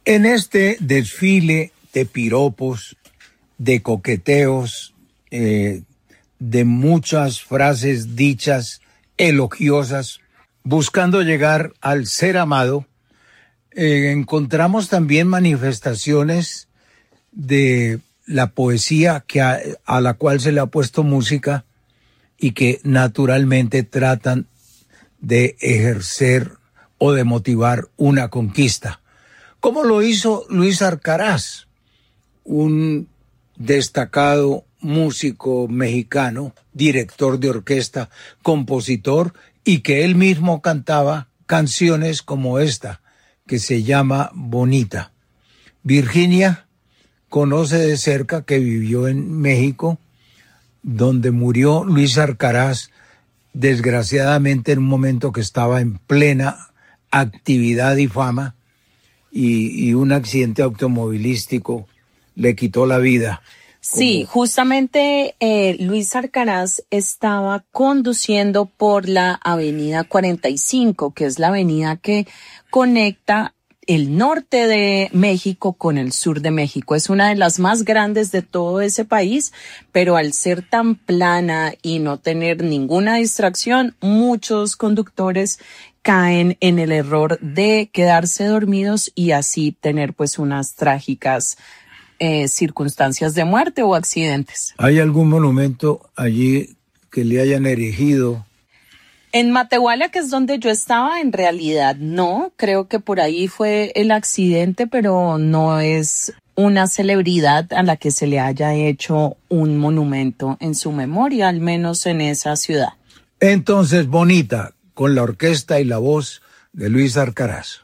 En este desfile de piropos, de coqueteos, de muchas frases dichas, elogiosas, buscando llegar al ser amado, encontramos también manifestaciones de la poesía a la cual se le ha puesto música y que naturalmente tratan de ejercer o de motivar una conquista. ¿Cómo lo hizo Luis Arcaraz, un destacado músico mexicano, director de orquesta, compositor, y que él mismo cantaba canciones como esta, que se llama Bonita? Virginia conoce de cerca, que vivió en México, donde murió Luis Arcaraz, desgraciadamente en un momento que estaba en plena actividad y fama, y un accidente automovilístico le quitó la vida. Sí, justamente Luis Arcaraz estaba conduciendo por la avenida 45, que es la avenida que conecta el norte de México con el sur de México. Es una de las más grandes de todo ese país, pero al ser tan plana y no tener ninguna distracción, muchos conductores caen en el error de quedarse dormidos y así tener pues unas trágicas circunstancias de muerte o accidentes. ¿Hay algún monumento allí que le hayan erigido? En Matehuala, que es donde yo estaba, en realidad no. Creo que por ahí fue el accidente, pero no es una celebridad a la que se le haya hecho un monumento en su memoria, al menos en esa ciudad. Entonces, Bonita, con la orquesta y la voz de Luis Arcaraz.